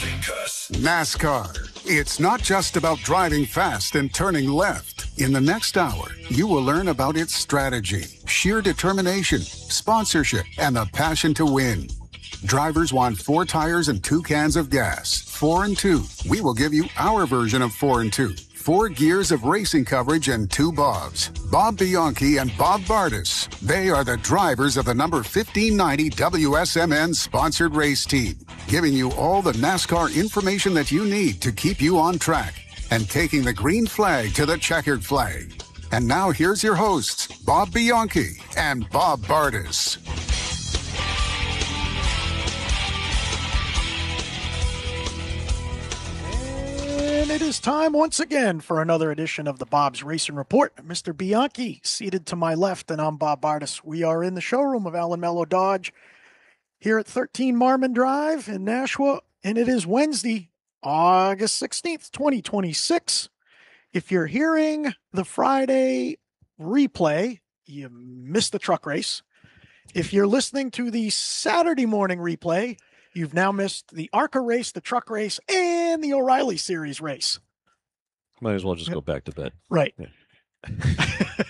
NASCAR. It's not just about driving fast and turning left. In the next hour, you will learn about its strategy, sheer determination, sponsorship, and the passion to win. Drivers want 4 tires and 2 cans of gas. 4 and 2. We will give you our version of 4 and 2. 4 gears of racing coverage and 2 Bobs. Bob Bianchi and Bob Bardis. They are the drivers of the number 1590 WSMN sponsored race team, giving you all the NASCAR information that you need to keep you on track and taking the green flag to the checkered flag. And now here's your hosts, Bob Bianchi and Bob Bardis. And it is time once again for another edition of the Bob's Racing Report. Mr. Bianchi seated to my left, and I'm Bob Bardis. We are in the showroom of Allen Mello Dodge here at 13 Marmon Drive in Nashua, and it is Wednesday, August 16th, 2026. If you're hearing the Friday replay, you missed the truck race. If you're listening to the Saturday morning replay, you've now missed the ARCA race, the truck race, and the O'Reilly Series race. Might as well just go back to bed. Right. Yeah.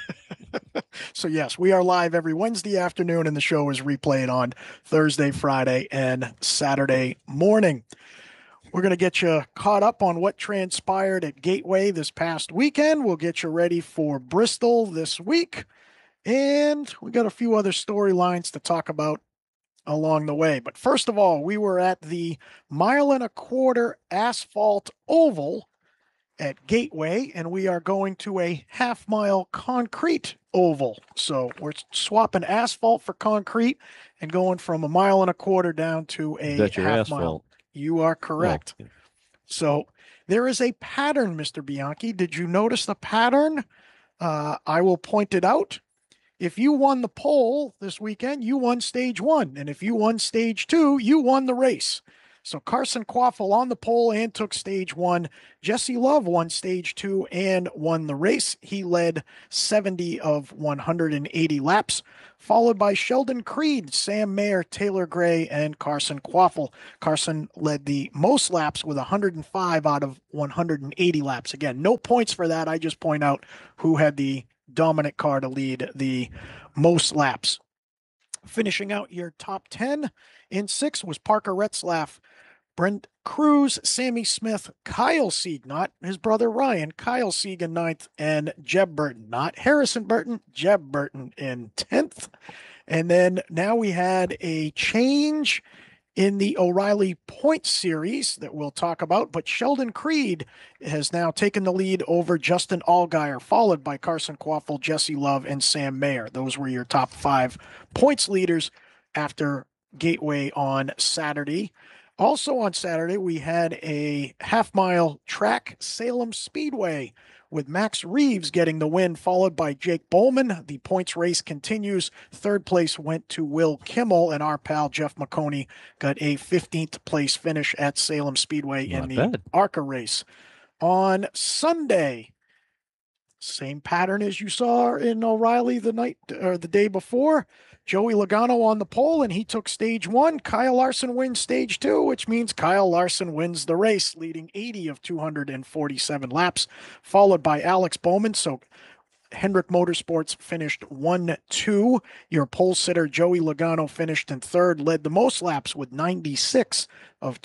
So, yes, we are live every Wednesday afternoon, and the show is replayed on Thursday, Friday, and Saturday morning. We're going to get you caught up on what transpired at Gateway this past weekend. We'll get you ready for Bristol this week. And we got a few other storylines to talk about along the way. But first of all, we were at the 1.25 mile asphalt oval at Gateway, and we are going to a 1/2 mile concrete oval. So we're swapping asphalt for concrete and going from 1.25 miles down to a 1/2 mile. You are correct. Oh. So there is a pattern, Mr. Bianchi. Did you notice the pattern? I will point it out. If you won the pole this weekend, you won stage 1. And if you won stage 2, you won the race. So Carson Quaffle on the pole and took stage 1. Jesse Love won stage 2 and won the race. He led 70 of 180 laps, followed by Sheldon Creed, Sam Mayer, Taylor Gray, and Carson Quaffle. Carson led the most laps with 105 out of 180 laps. Again, no points for that. I just point out who had the dominant car to lead the most laps. Finishing out your top 10 in 6 was Parker Retzlaff, Brent Cruz, Sammy Smith, Kyle Sieg, not his brother Ryan, Kyle Sieg in 9th, and Jeb Burton, not Harrison Burton, Jeb Burton in 10th. And then now we had a change in the O'Reilly Point Series that we'll talk about, but Sheldon Creed has now taken the lead over Justin Allgaier, followed by Carson Quaffle, Jesse Love, and Sam Mayer. Those were your top 5 points leaders after Gateway on Saturday. Also on Saturday, we had a 1/2 mile track, Salem Speedway, with Max Reeves getting the win, followed by Jake Bowman. The points race continues. 3rd place went to Will Kimmel, and our pal Jeff McConey got a 15th place finish at Salem Speedway in the ARCA race. On Sunday, same pattern as you saw in O'Reilly the day before. Joey Logano on the pole, and he took stage 1. Kyle Larson wins stage 2, which means Kyle Larson wins the race, leading 80 of 247 laps, followed by Alex Bowman. So Hendrick Motorsports finished 1-2. Your pole sitter, Joey Logano, finished in 3rd, led the most laps with 96 of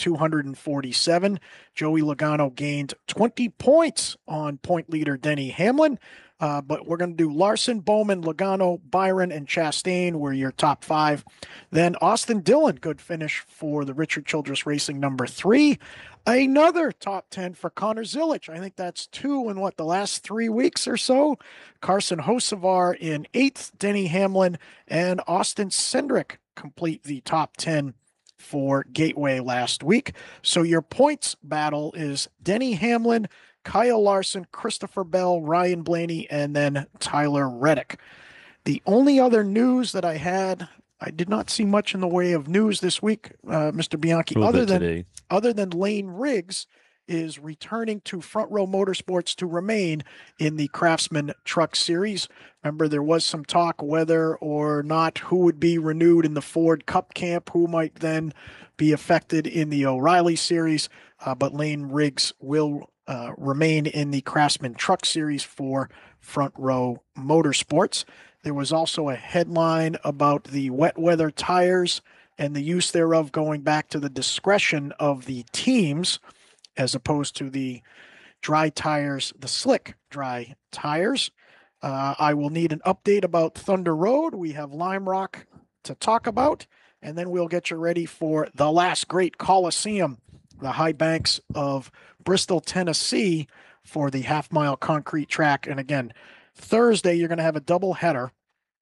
247. Joey Logano gained 20 points on point leader Denny Hamlin. But we're going to do Larson, Bowman, Logano, Byron, and Chastain were your top 5. Then Austin Dillon, good finish for the Richard Childress Racing number 3. Another top 10 for Connor Zilic. I think that's 2 in the last 3 weeks or so. Carson Hocevar in 8th, Denny Hamlin, and Austin Cindric complete the top 10 for Gateway last week. So your points battle is Denny Hamlin, Kyle Larson, Christopher Bell, Ryan Blaney, and then Tyler Reddick. The only other news that I had, I did not see much in the way of news this week, Mr. Bianchi, other than Lane Riggs is returning to Front Row Motorsports to remain in the Craftsman Truck Series. Remember, there was some talk whether or not who would be renewed in the Ford Cup Camp, who might then be affected in the O'Reilly Series, but Lane Riggs will remain in the Craftsman Truck Series for Front Row Motorsports. There was also a headline about the wet weather tires and the use thereof going back to the discretion of the teams as opposed to the dry tires, the slick dry tires. I will need an update about Thunder Road. We have Lime Rock to talk about, and then we'll get you ready for the last great Coliseum, the high banks of Bristol, Tennessee, for the half-mile concrete track. And again, Thursday, you're going to have a double header.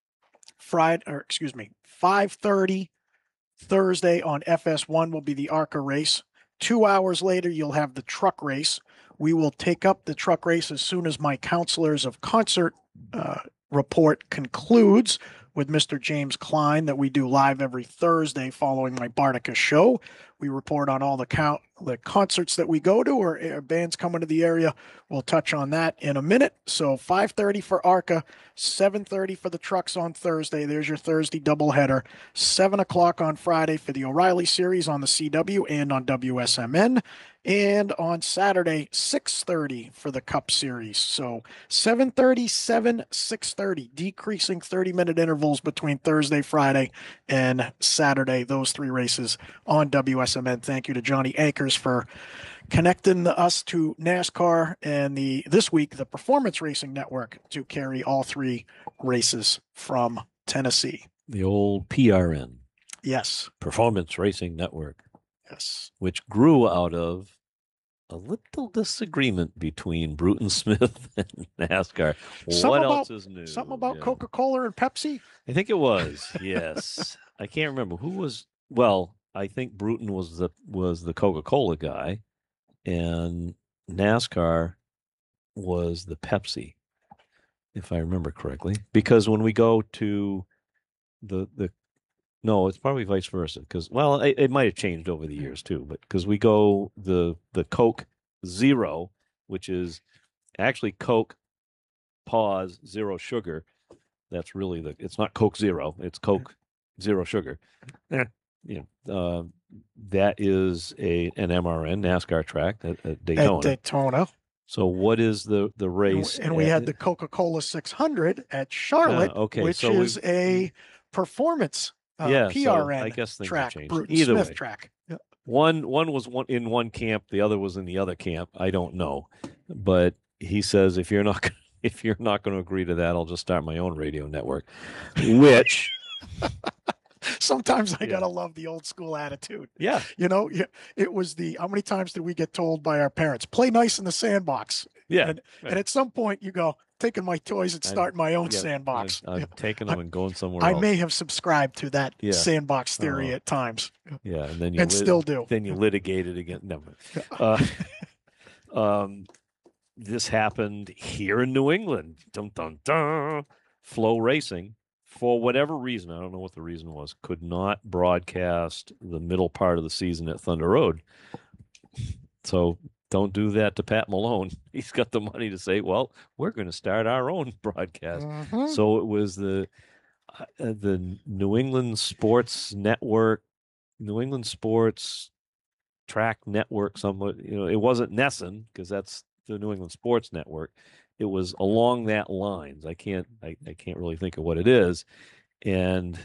5:30 Thursday on FS1 will be the ARCA race. 2 hours later, you'll have the truck race. We will take up the truck race as soon as my Counselors of Concert report concludes with Mr. James Klein that we do live every Thursday following my Bartica show. We report on all the concerts that we go to or bands coming to the area. We'll touch on that in a minute. So 5:30 for ARCA, 7:30 for the trucks on Thursday. There's your Thursday doubleheader. 7 o'clock on Friday for the O'Reilly Series on the CW and on WSMN. And on Saturday, 6:30 for the Cup Series. So 7:30, 7, 6:30, decreasing 30-minute intervals between Thursday, Friday, and Saturday. Those three races on WSMN. Thank you to Johnny Akers for connecting us to NASCAR and this week, the Performance Racing Network, to carry all three races from Tennessee. The old PRN. Yes. Performance Racing Network. Yes. Which grew out of a little disagreement between Bruton Smith and NASCAR. What else is new? Something about Coca-Cola and Pepsi? I think it was, yes. I can't remember who was. Well, I think Bruton was the Coca-Cola guy, and NASCAR was the Pepsi, if I remember correctly. Because when we go to no, it's probably vice versa. Because it might have changed over the years too. But because we go the Coke Zero, which is actually Coke pause zero sugar. That's really it's not Coke Zero. It's Coke Zero Sugar. That is an MRN NASCAR track at Daytona. At Daytona. So what is the race? And we had the Coca-Cola 600 at Charlotte, which is a performance PRN so I guess things track, changed. Bruton Either Smith way. track. Yep. One was in one camp, the other was in the other camp. I don't know, but he says if you're not going to agree to that, I'll just start my own radio network. Which sometimes I gotta love the old school attitude. Yeah, it was how many times did we get told by our parents, play nice in the sandbox? Yeah, and at some point you go, taking my toys and starting my own sandbox. I'm taking them and going somewhere else. I may have subscribed to that sandbox theory at times. Yeah, and then still do. Then you litigate it again. No. This happened here in New England. Dun, dun, dun. Flow Racing, for whatever reason, I don't know what the reason was, could not broadcast the middle part of the season at Thunder Road. So don't do that to Pat Malone. He's got the money to say, well, we're going to start our own broadcast. Mm-hmm. So it was the New England Sports Network, New England Sports Track Network. Somewhat, it wasn't Nesson because that's the New England Sports Network. It was along that lines. I can't really think of what it is. And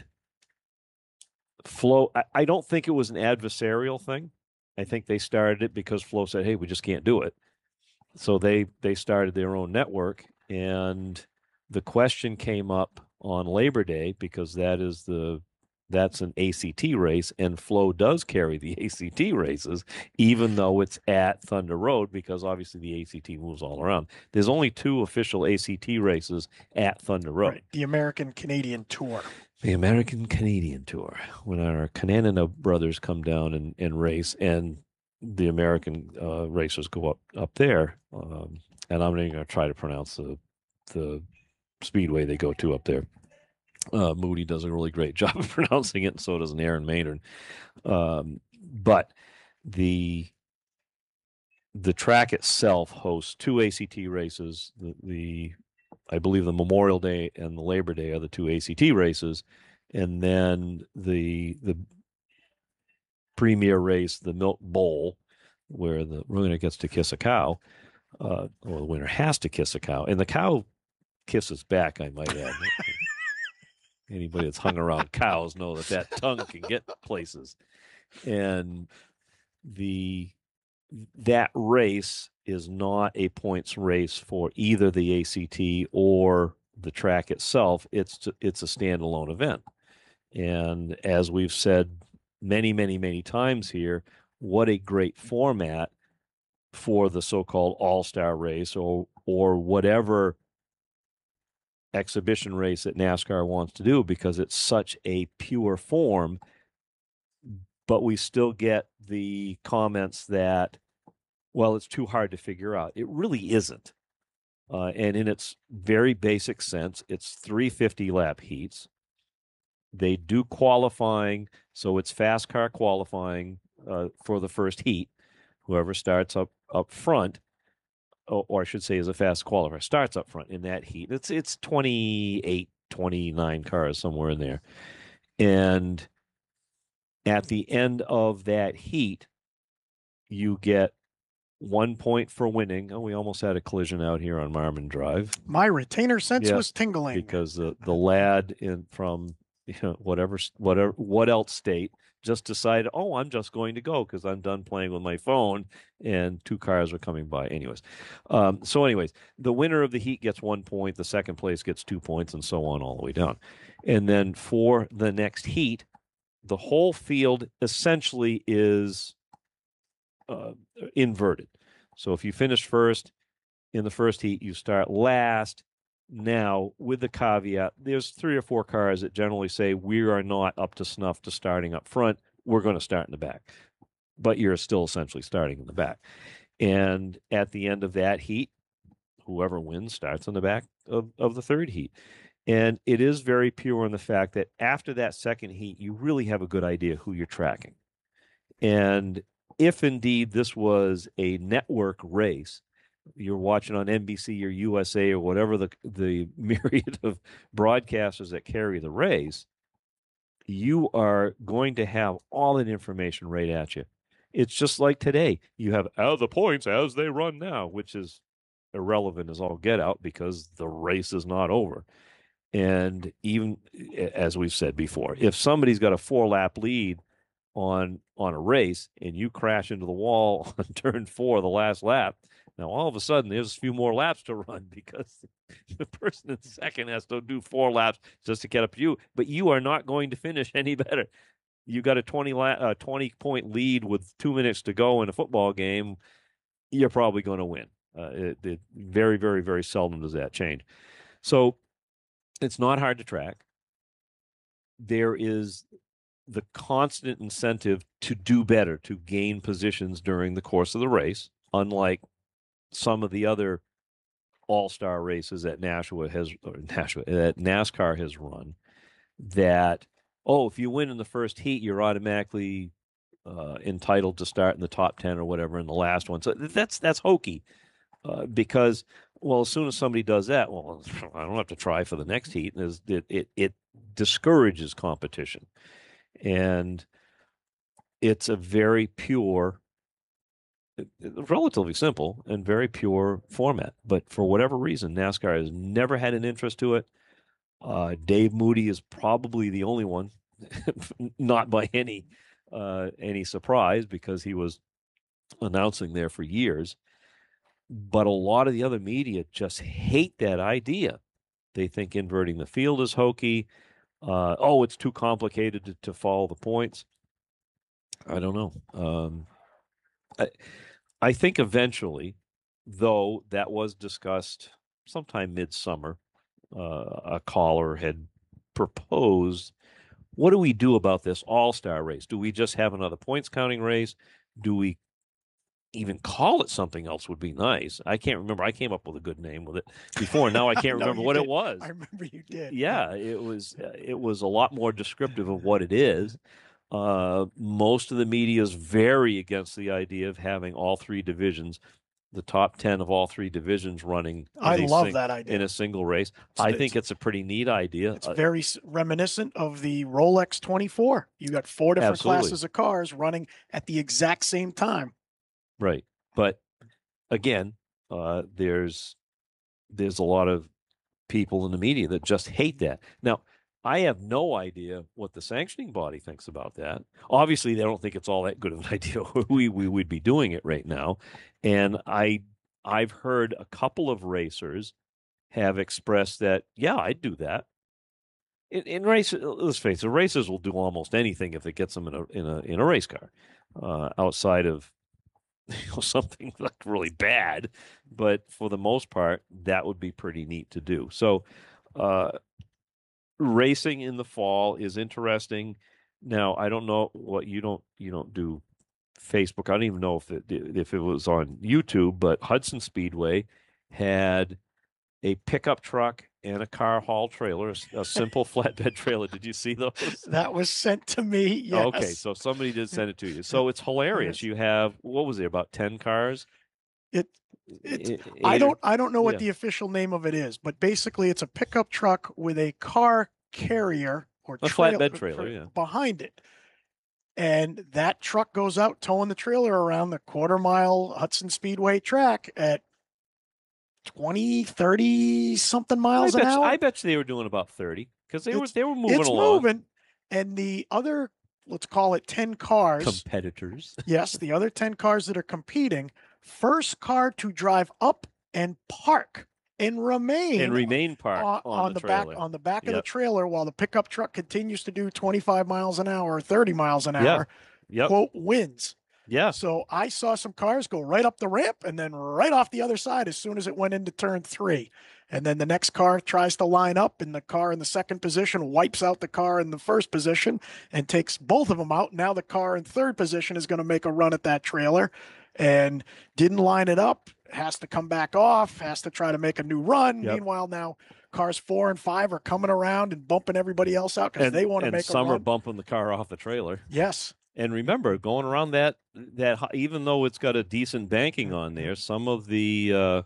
Flow, I don't think it was an adversarial thing. I think they started it because Flow said, hey, we just can't do it. So they started their own network. And the question came up on Labor Day because that's an ACT race, and Flow does carry the ACT races, even though it's at Thunder Road, because obviously the ACT moves all around. There's only 2 official ACT races at Thunder Road. Right. The American-Canadian Tour. The American-Canadian Tour, when our Kananana brothers come down and race, and the American racers go up there. And I'm not even going to try to pronounce the speedway they go to up there. Moody does a really great job of pronouncing it, and so does Aaron Maynard. But the the track itself hosts two ACT races. I believe the Memorial Day and the Labor Day are the two ACT races, and then the premier race, the Milk Bowl, where the winner gets to kiss a cow, or the winner has to kiss a cow, and the cow kisses back, I might add. Anybody that's hung around cows know that tongue can get places. And that race is not a points race for either the ACT or the track itself. It's a standalone event. And as we've said many, many, many times here, what a great format for the so-called all-star race or whatever exhibition race that NASCAR wants to do, because it's such a pure form. But we still get the comments that, well, it's too hard to figure out. It really isn't. And in its very basic sense, it's 350 lap heats. They do qualifying, so it's fast car qualifying for the first heat. Whoever starts up front, or I should say is a fast qualifier, starts up front in that heat. It's 28, 29 cars, somewhere in there. And at the end of that heat, you get 1 point for winning. Oh, we almost had a collision out here on Marmon Drive. My retainer sense was tingling. Because the lad from what else state just decided, oh, I'm just going to go because I'm done playing with my phone, and two cars were coming by. Anyways, the winner of the heat gets 1 point, the second place gets 2 points, and so on all the way down. And then for the next heat, the whole field essentially is inverted. So if you finish first in the first heat, you start last. Now, with the caveat, there's 3 or 4 cars that generally say we are not up to snuff to starting up front. We're going to start in the back. But you're still essentially starting in the back. And at the end of that heat, whoever wins starts in the back of the third heat. And it is very pure in the fact that after that second heat, you really have a good idea who you're tracking. And if indeed this was a network race, you're watching on NBC or USA or whatever the myriad of broadcasters that carry the race, you are going to have all that information right at you. It's just like today. You have the points as they run now, which is irrelevant as all get out because the race is not over. And even as we've said before, if somebody's got a 4-lap lead on a race and you crash into the wall on turn 4, the last lap, now all of a sudden there's a few more laps to run because the person in second has to do 4 laps just to get up to you, but you are not going to finish any better. You got a 20-point lead with 2 minutes to go in a football game, you're probably going to win. It very, very, very seldom does that change. So it's not hard to track. There is the constant incentive to do better, to gain positions during the course of the race, unlike some of the other all-star races that NASCAR has run, that, if you win in the first heat, you're automatically entitled to start in the top 10 or whatever in the last one. So that's hokey because, as soon as somebody does that, I don't have to try for the next heat. It discourages competition. And it's a very pure, relatively simple and very pure format. But for whatever reason, NASCAR has never had an interest to it. Dave Moody is probably the only one, not by any surprise, because he was announcing there for years. But a lot of the other media just hate that idea. They think inverting the field is hokey. It's too complicated to follow the points. I don't know. I think eventually, though, that was discussed sometime midsummer. A caller had proposed, what do we do about this all-star race? Do we just have another points counting race? Do we even call it something else? Would be nice. I can't remember. I came up with a good name with it before. Now I can't remember what it was. I remember you did. Yeah, it was a lot more descriptive of what it is. Most of the media is very against the idea of having all three divisions, the top 10 of all three divisions running I love that idea. in a single race. I think it's a pretty neat idea. It's very reminiscent of the Rolex 24. You got four different classes of cars running at the exact same time. Right. But again, there's a lot of people in the media that just hate that. Now, I have no idea what the sanctioning body thinks about that. Obviously, they don't think it's all that good of an idea. We would be doing it right now. And I've heard a couple of racers have expressed that, yeah, I'd do that. In races, let's face it, racers will do almost anything if it gets them in a race car, outside of something like really bad. But for the most part, that would be pretty neat to do. So, racing in the fall is interesting. Now, I don't know what you don't do Facebook. I don't even know if it was on YouTube, but Hudson Speedway had a pickup truck and a car haul trailer, a simple flatbed trailer. Did you see those? That was sent to me. Yes. Okay, so somebody did send it to you. So it's hilarious. You have, what was there, about 10 cars? I don't know what the official name of it is, but basically it's a pickup truck with a car carrier or a flatbed trailer behind it. And that truck goes out towing the trailer around the quarter-mile Hudson Speedway track at 20, 30 something miles an hour. I bet you they were doing about 30 because they were moving it's along. Moving, and the other, let's call it 10 cars. Competitors. Yes, the other 10 cars that are competing, first car to drive up and park and remain parked on the trailer. On the back of the trailer while the pickup truck continues to do 25 miles an hour or 30 miles an hour, quote, wins. Yeah. So I saw some cars go right up the ramp and then right off the other side as soon as it went into turn 3. And then the next car tries to line up, and the car in the second position wipes out the car in the first position and takes both of them out. Now the car in third position is going to make a run at that trailer and didn't line it up, has to come back off, has to try to make a new run. Yep. Meanwhile, now cars 4 and 5 are coming around and bumping everybody else out because they want to make a run. And some are bumping the car off the trailer. Yes. And remember, going around that even though it's got a decent banking on there, some of the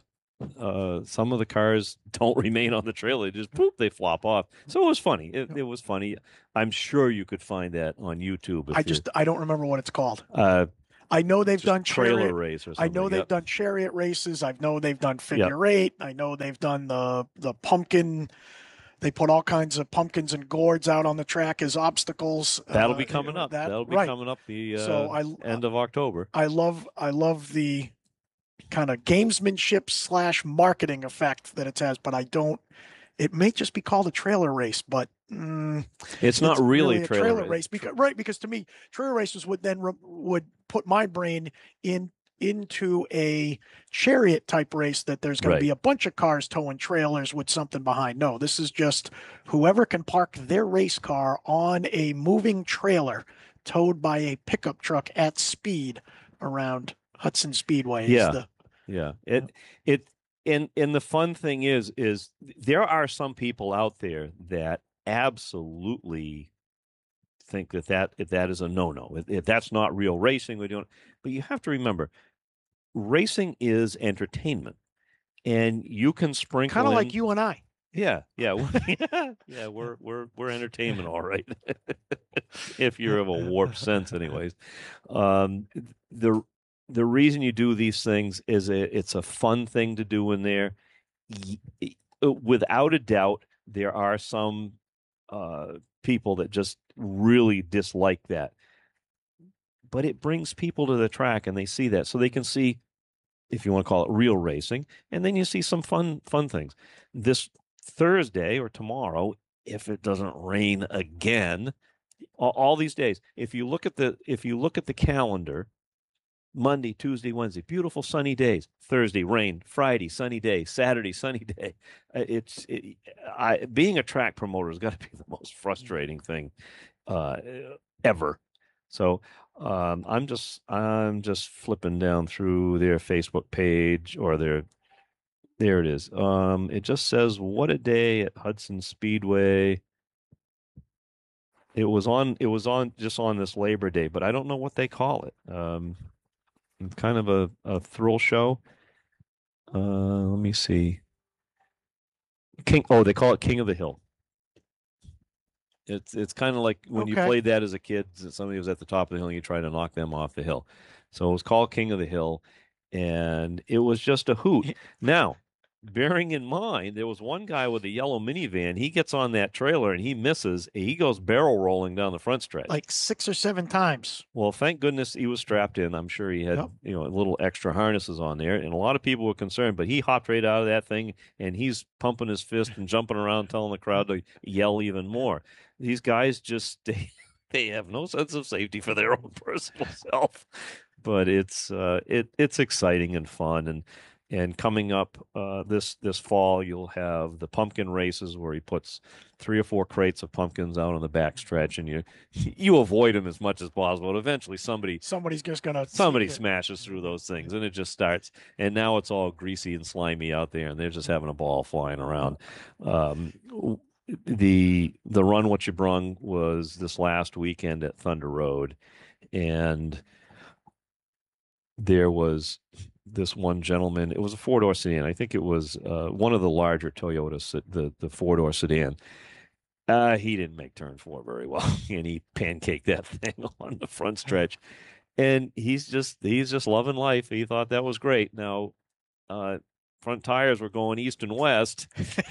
cars don't remain on the trailer. They just they flop off. So it was funny. It was funny. I'm sure you could find that on YouTube. I don't remember what it's called. I know they've done trailer race or something. I know they've done chariot races. I know they've done figure eight. I know they've done the pumpkin. They put all kinds of pumpkins and gourds out on the track as obstacles. That'll be coming up. That'll be coming up the end of October. I love the kind of gamesmanship / marketing effect that it has, but I don't. It may just be called a trailer race, but it's not really a trailer race. Because to me, trailer races would put my brain into a chariot type race that there's going to be a bunch of cars towing trailers with something behind. No, this is just whoever can park their race car on a moving trailer towed by a pickup truck at speed around Hudson Speedway. And the fun thing is there are some people out there that absolutely think that is a no-no. If that's not real racing, we don't. But you have to remember, racing is entertainment, and you can sprinkle kind of like you and I. Yeah, we're entertainment, all right. If you're of a warped sense, anyways. The reason you do these things is it's a fun thing to do in there. Without a doubt, there are some people that just really dislike that. But it brings people to the track and they see that. So they can see, if you want to call it real racing, and then you see some fun things. This Thursday or tomorrow, if it doesn't rain again, all these days, if you look at the calendar, Monday, Tuesday, Wednesday, beautiful sunny days. Thursday, rain. Friday, sunny day. Saturday, sunny day. Being a track promoter has got to be the most frustrating thing ever. So I'm just flipping down through their Facebook page or there it is. It just says what a day at Hudson Speedway. It was on just on this Labor Day, but I don't know what they call it. It's kind of a thrill show. Let me see. They call it King of the Hill. It's kind of like when you Okay. played that as a kid, somebody was at the top of the hill and you try to knock them off the hill. So it was called King of the Hill, and it was just a hoot. Now, bearing in mind, there was one guy with a yellow minivan. He gets on that trailer and he misses. He goes barrel rolling down the front stretch. Like 6 or 7 times. Well, thank goodness he was strapped in. I'm sure he had, Yep. a little extra harnesses on there, and a lot of people were concerned. But he hopped right out of that thing, and he's pumping his fist and jumping around, telling the crowd to yell even more. These guys just they have no sense of safety for their own personal self. But it's exciting and fun, and coming up this fall, you'll have the pumpkin races where he puts 3 or 4 crates of pumpkins out on the back stretch, and you avoid them as much as possible. And eventually, Somebody's just gonna somebody smashes through those things, and it just starts. And now it's all greasy and slimy out there, and they're just having a ball flying around. The run what you brung was this last weekend at Thunder Road, and there was this one gentleman. It was a 4-door sedan. I think it was one of the larger Toyotas, the 4-door sedan. He didn't make turn 4 very well, and he pancaked that thing on the front stretch. And he's just loving life. He thought that was great. Now, front tires were going east and west.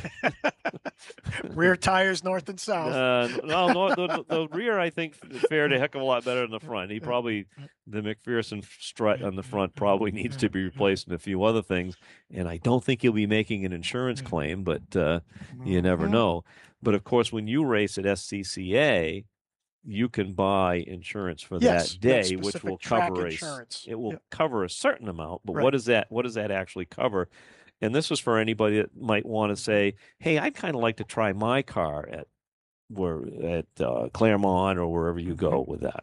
Rear tires north and south. No, the rear I think fared a heck of a lot better than the front. The McPherson strut on the front probably needs to be replaced and a few other things. And I don't think he'll be making an insurance claim, but you never know. But of course, when you race at SCCA, you can buy insurance for that day, which will cover cover a certain amount. But what does that actually cover? And this is for anybody that might want to say, "Hey, I'd kind of like to try my car at Claremont or wherever you go with that."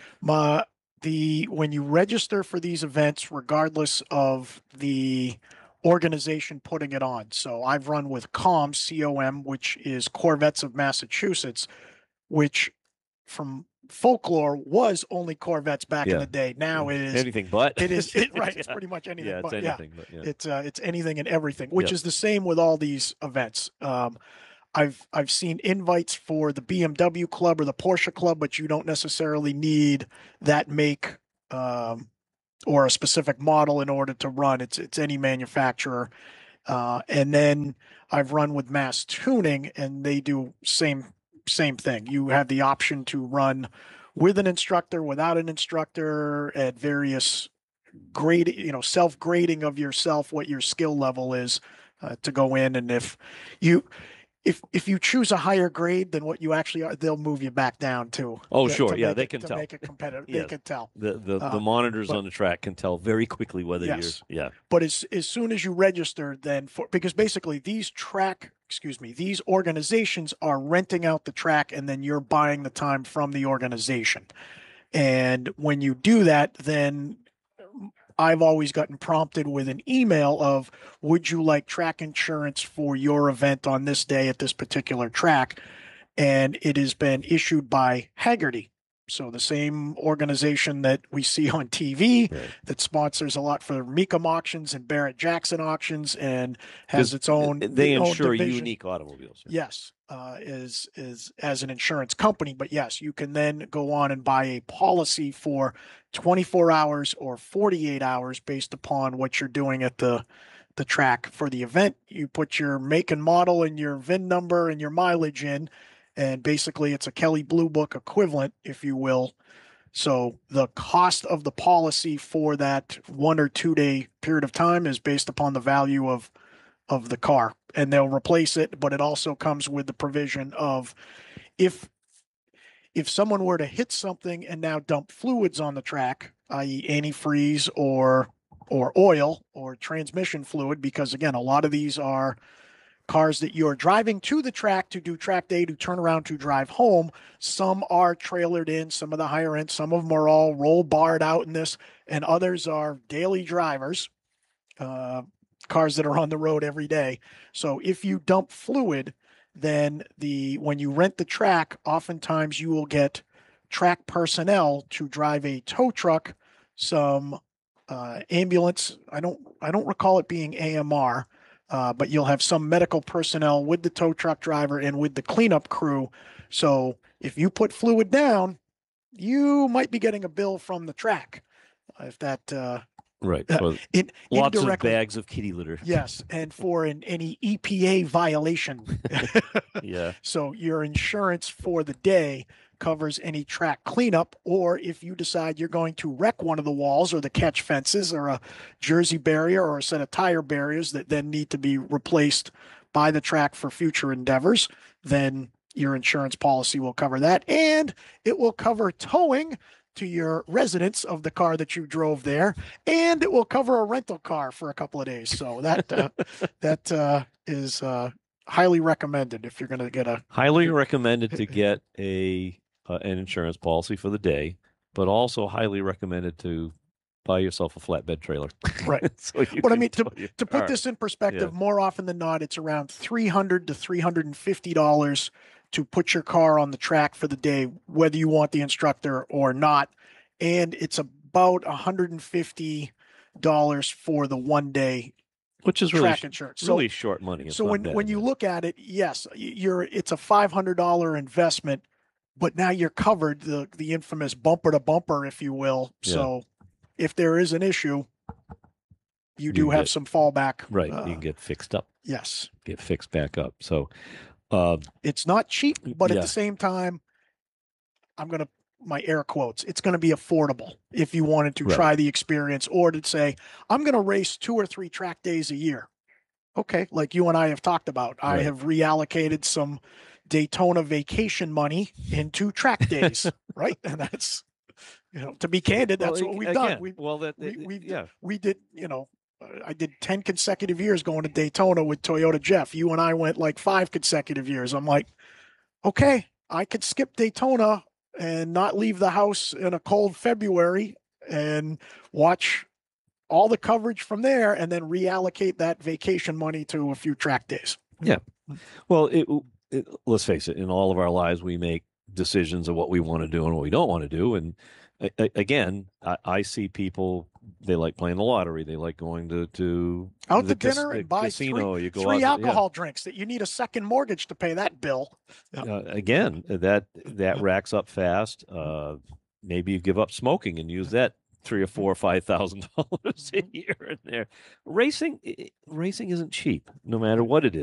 When you register for these events, regardless of the organization putting it on. So I've run with COM, C-O-M, which is Corvettes of Massachusetts, which from folklore was only Corvettes back in the day. Now it is anything but. Right. It's pretty much anything. Yeah, it's but. anything. Yeah. But yeah. It's anything and everything, which is the same with all these events. I've seen invites for the BMW club or the Porsche club, but you don't necessarily need that make or a specific model in order to run. It's any manufacturer. And then I've run with Mass Tuning, and they do same thing. You have the option to run with an instructor, without an instructor, at various self-grading of yourself, what your skill level is to go in. And if you choose a higher grade than what you actually are, they'll move you back down too. Oh, sure. Yeah, they can tell. To make it competitive. Yes. They can tell. The monitors on the track can tell very quickly whether you're. Yeah. But as soon as you register, because basically these organizations are renting out the track, and then you're buying the time from the organization. And when you do that, then I've always gotten prompted with an email of, would you like track insurance for your event on this day at this particular track? And it has been issued by Haggerty. So the same organization that we see on TV that sponsors a lot for Mecum auctions and Barrett Jackson auctions and has its own. They insure unique automobiles. Yes, is as an insurance company. But yes, you can then go on and buy a policy for 24 hours or 48 hours based upon what you're doing at the track for the event. You put your make and model and your VIN number and your mileage in. And basically, it's a Kelley Blue Book equivalent, if you will. So the cost of the policy for that 1 or 2 day period of time is based upon the value of the car. And they'll replace it, but it also comes with the provision of if someone were to hit something and now dump fluids on the track, i.e. antifreeze or oil or transmission fluid, because, again, a lot of these are cars that you're driving to the track to do track day, to turn around to drive home. Some are trailered in, some of the higher end, some of them are all roll barred out in this, and others are daily drivers, cars that are on the road every day. So if you dump fluid, then when you rent the track, oftentimes you will get track personnel to drive a tow truck, some ambulance. I don't recall it being AMR, but you'll have some medical personnel with the tow truck driver and with the cleanup crew. So if you put fluid down, you might be getting a bill from the track. If that right, well, lots of bags of kitty litter. Yes, and for any EPA violation. Yeah. So your insurance for the day covers any track cleanup, or if you decide you're going to wreck one of the walls or the catch fences or a jersey barrier or a set of tire barriers that then need to be replaced by the track for future endeavors, then your insurance policy will cover that, and it will cover towing to your residence of the car that you drove there, and it will cover a rental car for a couple of days. So that is highly recommended if you're going to get highly recommended to get an insurance policy for the day, but also highly recommended to buy yourself a flatbed trailer. Right. So but I mean, to put this in perspective, more often than not, it's around $300 to $350 to put your car on the track for the day, whether you want the instructor or not. And it's about $150 for the 1 day, which is track insurance. Really short money. It's so when you look at it, yes, it's a $500 investment, but now you're covered, the infamous bumper to bumper, if you will. Yeah. So if there is an issue, you do have some fallback. Right. You can get fixed up. Yes. Get fixed back up. So it's not cheap, but at the same time, my air quotes, it's going to be affordable if you wanted to try the experience, or to say, I'm going to race 2 or 3 track days a year. Okay. Like you and I have talked about, I have reallocated some Daytona vacation money into track days. Right. And that's, to be candid, that's what we've done. We did, I did 10 consecutive years going to Daytona with Toyota Jeff. You and I went like 5 consecutive years. I'm like, okay, I could skip Daytona and not leave the house in a cold February and watch all the coverage from there, and then reallocate that vacation money to a few track days. Yeah. Well, let's face it, in all of our lives, we make decisions of what we want to do and what we don't want to do. And again, I see people, they like playing the lottery. They like going to out to dinner and buy casino. You go 3 alcohol drinks that you need a second mortgage to pay that bill. Again, that racks up fast. Maybe you give up smoking and use that $3,000 or $4,000 or $5,000 a year in there. Racing isn't cheap, no matter what it is.